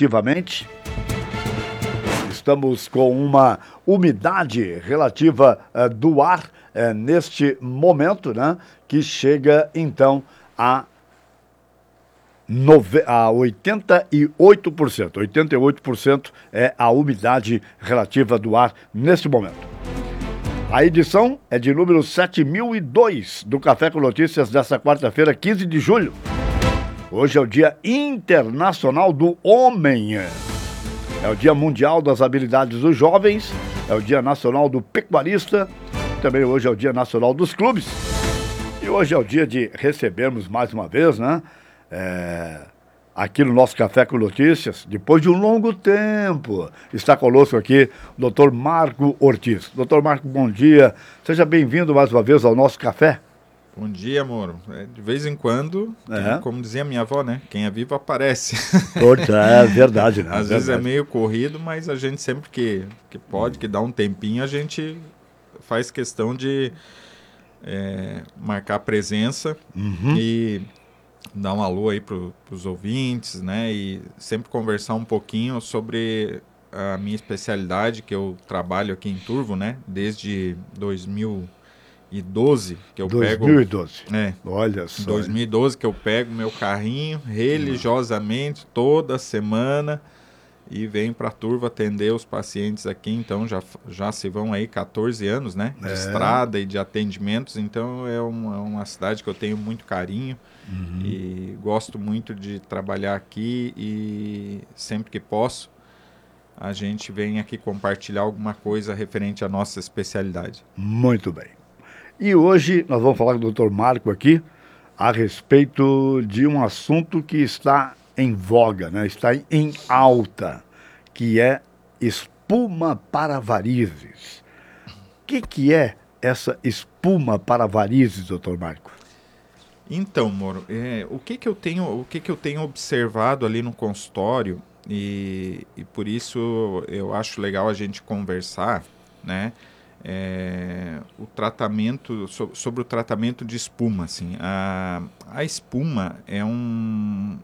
efetivamente. Estamos com uma umidade relativa do ar neste momento, né? Que chega então a 88%. 88% é a umidade relativa do ar neste momento. A edição é de número 7002 do Café com Notícias desta quarta-feira, 15 de julho. Hoje é o Dia Internacional do Homem. É o Dia Mundial das Habilidades dos Jovens, é o Dia Nacional do Pecuarista, também hoje é o Dia Nacional dos Clubes. E hoje é o dia de recebermos mais uma vez, né? Aqui no nosso Café com Notícias, depois de um longo tempo, está conosco aqui o Dr. Marco Ortiz. Dr. Marco, bom dia. Seja bem-vindo mais uma vez ao nosso café. Bom dia, amor. De vez em quando, como dizia minha avó, né? Quem é vivo aparece. É verdade, né? Às vezes é meio corrido, mas a gente sempre que pode, que dá um tempinho, a gente faz questão de marcar presença e dar um alô aí para os ouvintes, né? E sempre conversar um pouquinho sobre a minha especialidade, que eu trabalho aqui em Turvo, né? Desde 2012 que eu 2012. pego... Olha só. 2012 que eu pego meu carrinho religiosamente toda semana e venho para Turvo atender os pacientes aqui. Então já se vão aí 14 anos, né? De estrada e de atendimentos. Então é uma cidade que eu tenho muito carinho e gosto muito de trabalhar aqui, e sempre que posso a gente vem aqui compartilhar alguma coisa referente à nossa especialidade. Muito bem. E hoje nós vamos falar com o Dr. Marco aqui a respeito de um assunto que está em voga, né? Está em alta, que é espuma para varizes. O que é essa espuma para varizes, Dr. Marco? Então, Moro, o que eu tenho observado ali no consultório, e por isso eu acho legal a gente conversar, né? Sobre o tratamento de espuma, assim. A espuma é um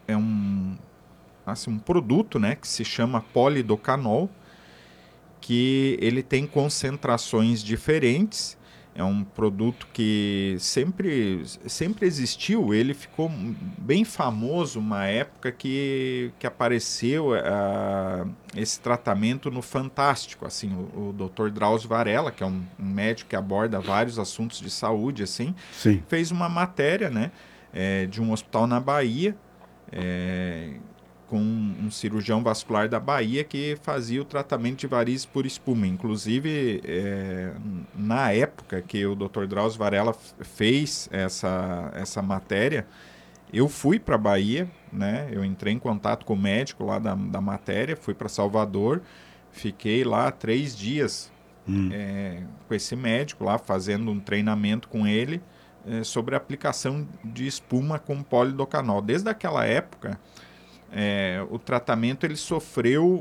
produto, né, que se chama polidocanol, que ele tem concentrações diferentes. É um produto que sempre existiu. Ele ficou bem famoso uma época que apareceu esse tratamento no Fantástico. Assim, o Dr. Drauzio Varella, que é um médico que aborda vários assuntos de saúde, assim, Sim. fez uma matéria, né, de um hospital na Bahia, com um cirurgião vascular da Bahia que fazia o tratamento de varizes por espuma. Inclusive, na época que o Dr. Drauzio Varella fez essa matéria, eu fui para a Bahia, né? Eu entrei em contato com o médico lá da matéria, fui para Salvador, fiquei lá 3 dias com esse médico lá, fazendo um treinamento com ele sobre a aplicação de espuma com polidocanol. Desde aquela época, o tratamento ele sofreu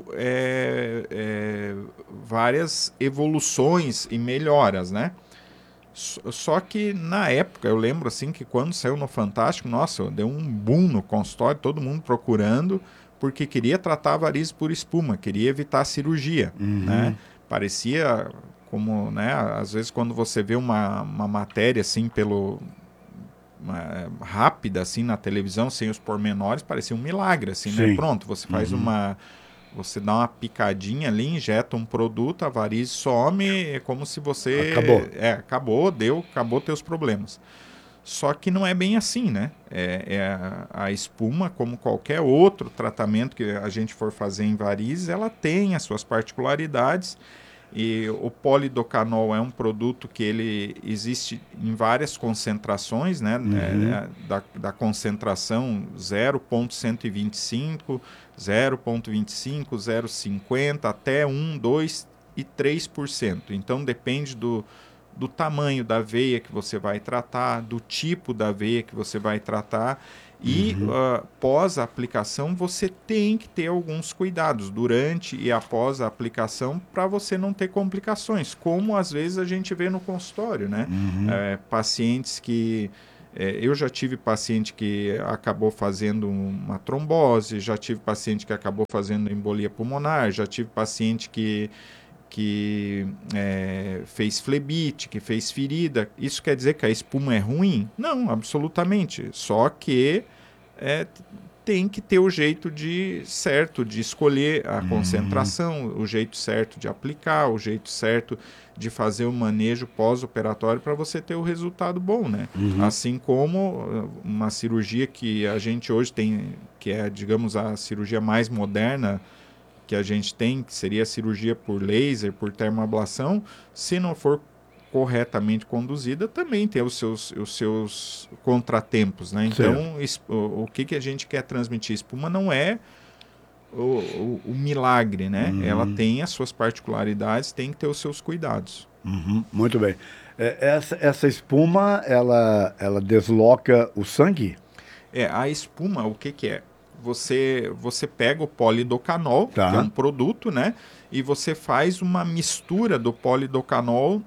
várias evoluções e melhoras, né? Só que na época, eu lembro assim que quando saiu no Fantástico, nossa, deu um boom no consultório, todo mundo procurando, porque queria tratar varizes por espuma, queria evitar a cirurgia, né? Parecia como, né, às vezes quando você vê uma matéria assim rápida assim na televisão, sem os pormenores, parecia um milagre, assim, né? Pronto, você faz você dá uma picadinha ali, injeta um produto, a varize some, é como se você... Acabou teus problemas. Só que não é bem assim, né? A espuma, como qualquer outro tratamento que a gente for fazer em varizes, ela tem as suas particularidades. E o polidocanol é um produto que ele existe em várias concentrações, né? Da concentração 0,125, 0,25, 0,50 até 1, 2 e 3%. Então depende do tamanho da veia que você vai tratar, do tipo da veia que você vai tratar. E pós a aplicação você tem que ter alguns cuidados durante e após a aplicação para você não ter complicações, como às vezes a gente vê no consultório, né? Pacientes que Eu já tive paciente que acabou fazendo uma trombose, já tive paciente que acabou fazendo embolia pulmonar, já tive paciente que fez flebite, que fez ferida. Isso quer dizer que a espuma é ruim? Não, absolutamente. Só que tem que ter o jeito certo de escolher a concentração, o jeito certo de aplicar, o jeito certo de fazer o manejo pós-operatório para você ter o resultado bom, né? Assim como uma cirurgia que a gente hoje tem, que é, digamos, a cirurgia mais moderna que a gente tem, que seria a cirurgia por laser, por termoablação, se não for corretamente conduzida, também tem os seus contratempos, né? Então, o que a gente quer transmitir? Espuma não é o milagre, né? Ela tem as suas particularidades, tem que ter os seus cuidados. Muito bem. Essa espuma, ela desloca o sangue? A espuma, o que é? Você pega o polidocanol, que é um produto, né? E você faz uma mistura do polidocanol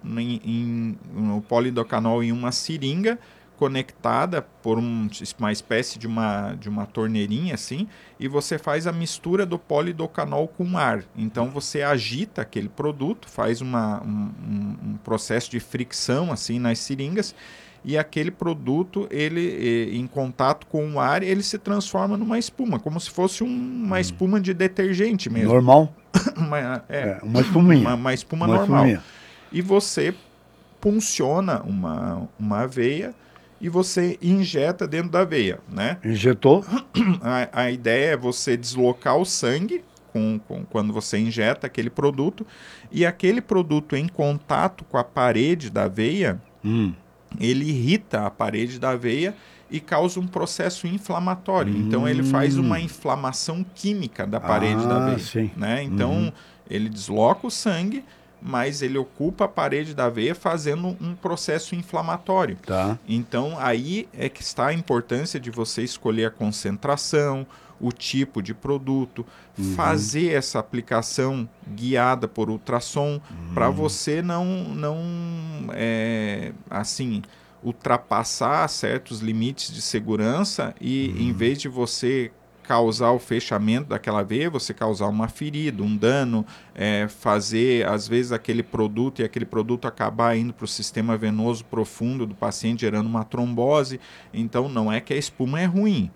o polidocanol em uma seringa conectada por uma espécie de uma torneirinha assim, e você faz a mistura do polidocanol com ar. Então você agita aquele produto, faz um processo de fricção assim nas seringas, e aquele produto, ele em contato com o ar, ele se transforma numa espuma, como se fosse uma espuma de detergente mesmo. Normal? Uma espuminha. Uma espuma normal. Espuminha. E você punciona uma veia e você injeta dentro da veia, né? Injetou? A ideia é você deslocar o sangue quando você injeta aquele produto, e aquele produto em contato com a parede da veia, ele irrita a parede da veia e causa um processo inflamatório. Então, ele faz uma inflamação química da parede da veia. Sim. Né? Então, ele desloca o sangue, mas ele ocupa a parede da veia fazendo um processo inflamatório. Então, aí é que está a importância de você escolher a concentração, o tipo de produto, fazer essa aplicação guiada por ultrassom, para você não ultrapassar certos limites de segurança e, em vez de você causar o fechamento daquela veia, você causar uma ferida, um dano, fazer, às vezes, aquele produto acabar indo para o sistema venoso profundo do paciente, gerando uma trombose. Então, não é que a espuma é ruim.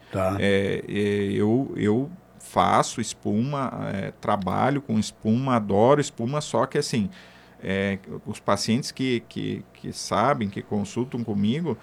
Eu faço espuma, trabalho com espuma, adoro espuma, só que, assim, os pacientes que sabem, que consultam comigo,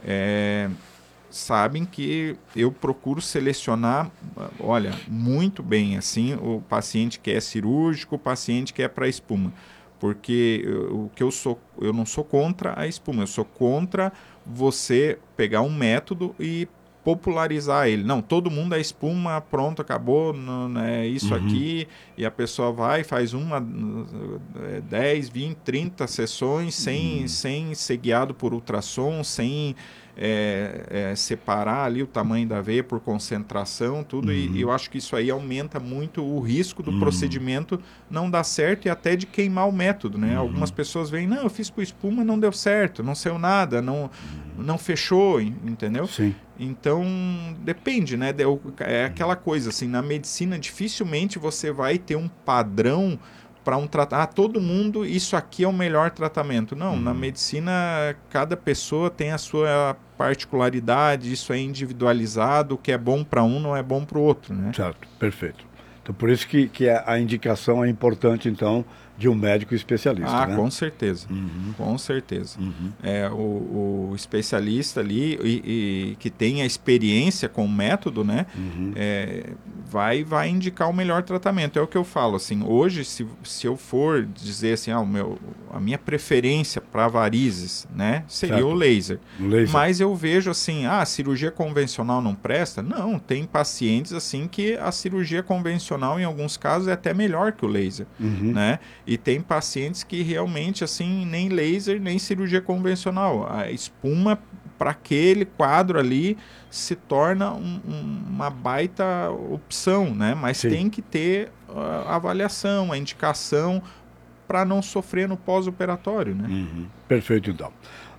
sabem que eu procuro selecionar, olha, muito bem, assim, o paciente que é cirúrgico, o paciente que é para espuma, porque eu não sou contra a espuma, eu sou contra você pegar um método e popularizar ele. Não, todo mundo é espuma, pronto, acabou, não é isso aqui, e a pessoa vai, faz 10, 20, 30 sessões sem ser guiado por ultrassom, sem separar ali o tamanho da veia por concentração, tudo, e eu acho que isso aí aumenta muito o risco do procedimento não dar certo e até de queimar o método, né? Algumas pessoas veem, não, eu fiz com espuma, não deu certo, não saiu nada, não fechou, entendeu? Sim. Então, depende, né? É aquela coisa, assim, na medicina dificilmente você vai ter um padrão para um tratamento. Todo mundo, isso aqui é o melhor tratamento. Não, na medicina, cada pessoa tem a sua particularidade, isso é individualizado, o que é bom para um não é bom para o outro, né? Certo, perfeito. Então, por isso que a indicação é importante, então, de um médico especialista, né? Com certeza, com certeza. O especialista ali e que tem a experiência com o método, né? Vai indicar o melhor tratamento. É o que eu falo, assim, hoje, se eu for dizer assim, a minha preferência para varizes, né, seria certo. o laser. Mas eu vejo assim, a cirurgia convencional não presta? Não, tem pacientes assim que a cirurgia convencional, em alguns casos, é até melhor que o laser, né? E tem pacientes que realmente, assim, nem laser, nem cirurgia convencional. A espuma, para aquele quadro ali, se torna uma baita opção, né? Mas tem que ter a avaliação, a indicação, para não sofrer no pós-operatório, né? Perfeito, então.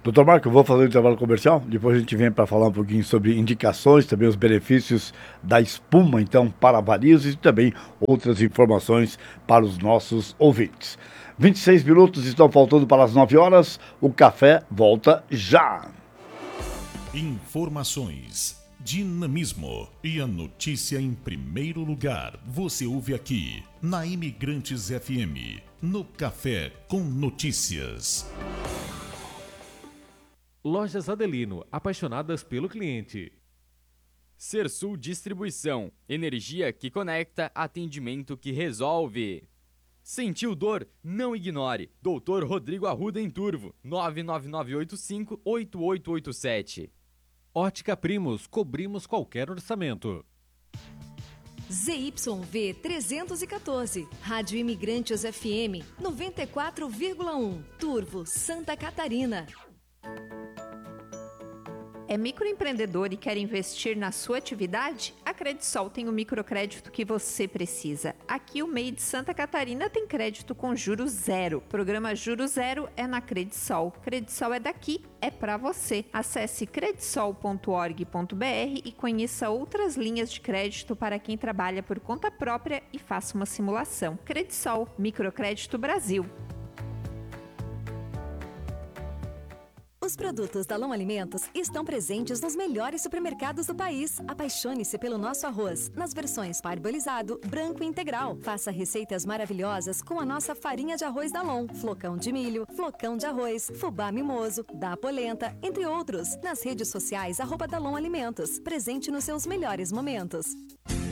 Doutor Marco, eu vou fazer um intervalo comercial, depois a gente vem para falar um pouquinho sobre indicações, também os benefícios da espuma, então, para varizes e também outras informações para os nossos ouvintes. 26 minutos estão faltando para as 9 horas, o café volta já. Informações, dinamismo e a notícia em primeiro lugar. Você ouve aqui na Imigrantes FM, no Café com Notícias. Lojas Adelino, apaixonadas pelo cliente. Sersul Distribuição, energia que conecta, atendimento que resolve. Sentiu dor? Não ignore. Dr. Rodrigo Arruda em Turvo, 99985-8887. Ótica Primos, cobrimos qualquer orçamento. ZYV 314, Rádio Imigrantes FM 94,1, Turvo, Santa Catarina. É microempreendedor e quer investir na sua atividade? A Credisol tem o microcrédito que você precisa. Aqui o MEI de Santa Catarina tem crédito com juros zero. Programa Juros Zero é na Credisol. Credisol é daqui, é para você. Acesse credisol.org.br e conheça outras linhas de crédito para quem trabalha por conta própria e faça uma simulação. Credisol, Microcrédito Brasil. Os produtos da Long Alimentos estão presentes nos melhores supermercados do país. Apaixone-se pelo nosso arroz, nas versões parbolizado, branco e integral. Faça receitas maravilhosas com a nossa farinha de arroz da Long, flocão de milho, flocão de arroz, fubá mimoso, da polenta, entre outros. Nas redes sociais, @Dalon Alimentos. Presente nos seus melhores momentos.